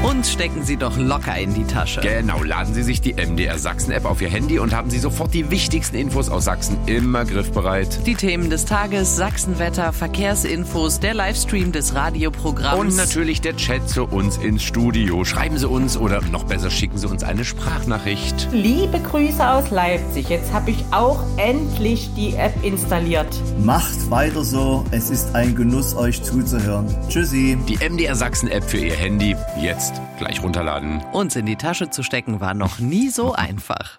Und stecken Sie doch locker in die Tasche. Genau, laden Sie sich die MDR Sachsen-App auf Ihr Handy und haben Sie sofort die wichtigsten Infos aus Sachsen immer griffbereit. Die Themen des Tages, Sachsenwetter, Verkehrsinfos, der Livestream des Radioprogramms. Und natürlich der Chat zu uns ins Studio. Schreiben Sie uns oder noch besser schicken Sie uns eine Sprachnachricht. Liebe Grüße aus Leipzig. Jetzt habe ich auch endlich die App installiert. Macht weiter so. Es ist ein Genuss, euch zuzuhören. Tschüssi. Die MDR Sachsen-App für Ihr Handy. Jetzt gleich runterladen. Uns in die Tasche zu stecken war noch nie so einfach.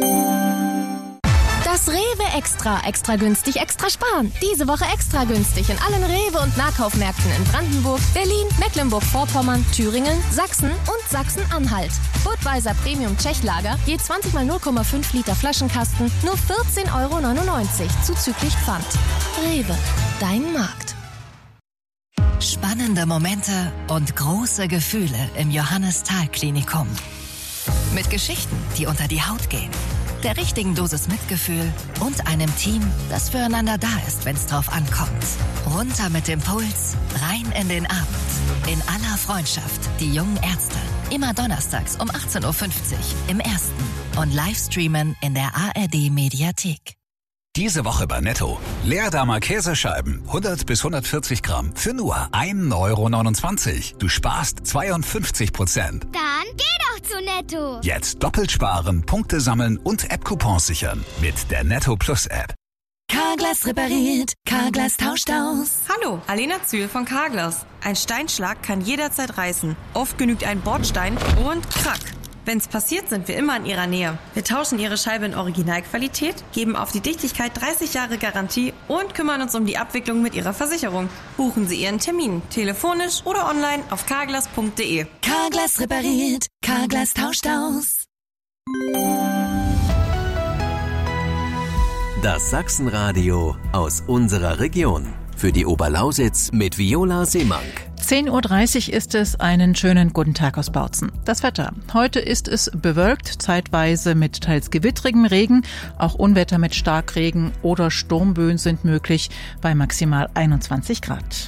Das Rewe Extra günstig, extra sparen. Diese Woche extra günstig in allen Rewe- und Nahkaufmärkten in Brandenburg, Berlin, Mecklenburg-Vorpommern, Thüringen, Sachsen und Sachsen-Anhalt. Budweiser Premium Tschechlager, je 20 mal 0,5 Liter Flaschenkasten, nur 14,99 € zuzüglich Pfand. Rewe, dein Markt. Spannende Momente und große Gefühle im Johannes-Thal-Klinikum. Mit Geschichten, die unter die Haut gehen. Der richtigen Dosis Mitgefühl und einem Team, das füreinander da ist, wenn es drauf ankommt. Runter mit dem Puls, rein in den Abend. In aller Freundschaft, die jungen Ärzte. Immer donnerstags um 18.50 Uhr im Ersten und Livestreamen in der ARD-Mediathek. Diese Woche bei Netto. Leerdamer Käsescheiben, 100 bis 140 Gramm, für nur 1,29 €. Du sparst 52%. Dann geh doch zu Netto. Jetzt doppelt sparen, Punkte sammeln und App-Coupons sichern. Mit der Netto Plus App. Carglass repariert, Carglass tauscht aus. Hallo, Alena Zühl von Carglass. Ein Steinschlag kann jederzeit reißen. Oft genügt ein Bordstein und krack. Wenn's passiert, sind wir immer in Ihrer Nähe. Wir tauschen Ihre Scheibe in Originalqualität, geben auf die Dichtigkeit 30 Jahre Garantie und kümmern uns um die Abwicklung mit Ihrer Versicherung. Buchen Sie Ihren Termin, telefonisch oder online auf carglass.de. Carglass repariert, Carglass tauscht aus. Das Sachsenradio aus unserer Region. Für die Oberlausitz mit Viola Seemank. 10.30 Uhr ist es. Einen schönen guten Tag aus Bautzen. Das Wetter. Heute ist es bewölkt, zeitweise mit teils gewittrigem Regen. Auch Unwetter mit Starkregen oder Sturmböen sind möglich bei maximal 21 Grad.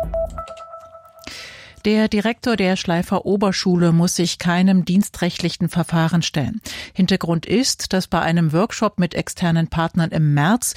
Der Direktor der Schleifer Oberschule muss sich keinem dienstrechtlichen Verfahren stellen. Hintergrund ist, dass bei einem Workshop mit externen Partnern im März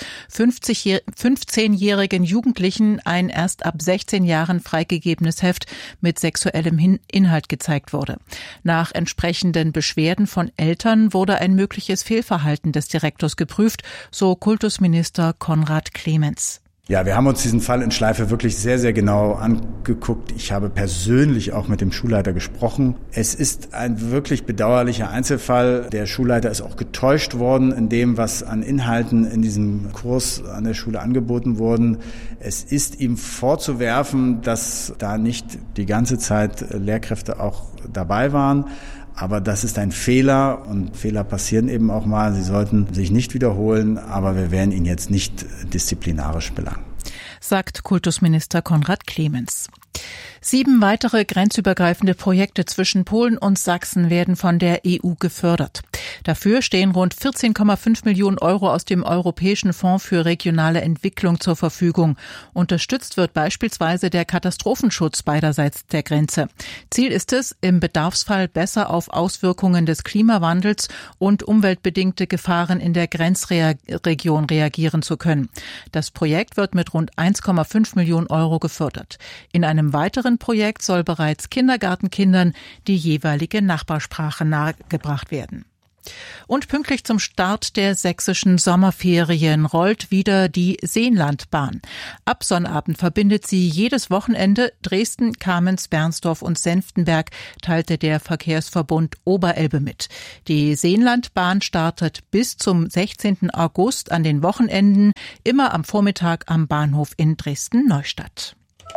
15-jährigen Jugendlichen ein erst ab 16 Jahren freigegebenes Heft mit sexuellem Inhalt gezeigt wurde. Nach entsprechenden Beschwerden von Eltern wurde ein mögliches Fehlverhalten des Direktors geprüft, so Kultusminister Konrad Clemens. Ja, wir haben uns diesen Fall in Schleife wirklich sehr, sehr genau angeguckt. Ich habe persönlich auch mit dem Schulleiter gesprochen. Es ist ein wirklich bedauerlicher Einzelfall. Der Schulleiter ist auch getäuscht worden in dem, was an Inhalten in diesem Kurs an der Schule angeboten wurden. Es ist ihm vorzuwerfen, dass da nicht die ganze Zeit Lehrkräfte auch dabei waren. Aber das ist ein Fehler und Fehler passieren eben auch mal. Sie sollten sich nicht wiederholen, aber wir werden ihn jetzt nicht disziplinarisch belangen, sagt Kultusminister Konrad Clemens. 7 weitere grenzübergreifende Projekte zwischen Polen und Sachsen werden von der EU gefördert. Dafür stehen rund 14,5 Millionen € aus dem Europäischen Fonds für regionale Entwicklung zur Verfügung. Unterstützt wird beispielsweise der Katastrophenschutz beiderseits der Grenze. Ziel ist es, im Bedarfsfall besser auf Auswirkungen des Klimawandels und umweltbedingte Gefahren in der Grenzregion reagieren zu können. Das Projekt wird mit rund 1,5 Millionen € gefördert. In einem weiteren Projekt soll bereits Kindergartenkindern die jeweilige Nachbarsprache nahegebracht werden. Und pünktlich zum Start der sächsischen Sommerferien rollt wieder die Seenlandbahn. Ab Sonnabend verbindet sie jedes Wochenende Dresden, Kamenz, Bernsdorf und Senftenberg, teilte der Verkehrsverbund Oberelbe mit. Die Seenlandbahn startet bis zum 16. August an den Wochenenden, immer am Vormittag am Bahnhof in Dresden-Neustadt.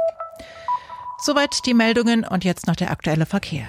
Soweit die Meldungen und jetzt noch der aktuelle Verkehr.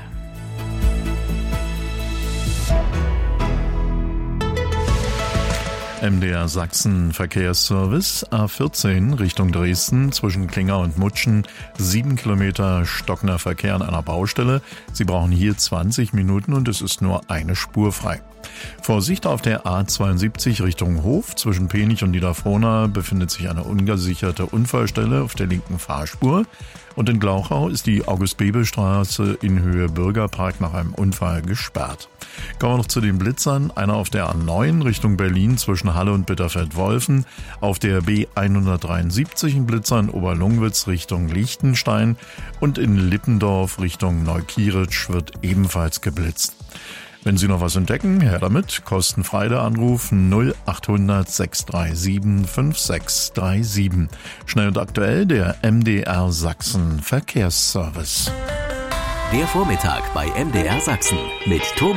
MDR Sachsen Verkehrsservice A14 Richtung Dresden zwischen Klinger und Mutschen 7 Kilometer stockender Verkehr an einer Baustelle. Sie brauchen hier 20 Minuten und es ist nur eine Spur frei. Vorsicht auf der A72 Richtung Hof. Zwischen Penich und Niederfrohna befindet sich eine ungesicherte Unfallstelle auf der linken Fahrspur. Und in Glauchau ist die August-Bebel-Straße in Höhe Bürgerpark nach einem Unfall gesperrt. Kommen wir noch zu den Blitzern. Einer auf der A9 Richtung Berlin zwischen Halle und Bitterfeld-Wolfen. Auf der B173 ein Blitzer in Oberlungwitz Richtung Liechtenstein. Und in Lippendorf Richtung Neukieritsch wird ebenfalls geblitzt. Wenn Sie noch was entdecken, her damit. Kostenfrei der Anruf 0800 637 5637. Schnell und aktuell der MDR Sachsen Verkehrsservice. Der Vormittag bei MDR Sachsen mit Thomas